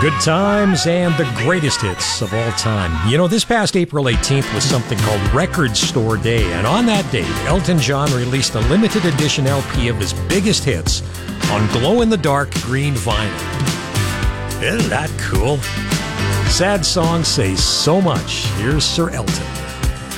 Good times and the greatest hits of all time. You know, this past April 18th was something called Record Store Day, and on that date, Elton John released a limited edition LP of his biggest hits on glow-in-the-dark green vinyl. Isn't that cool? Sad songs say so much. Here's Sir Elton.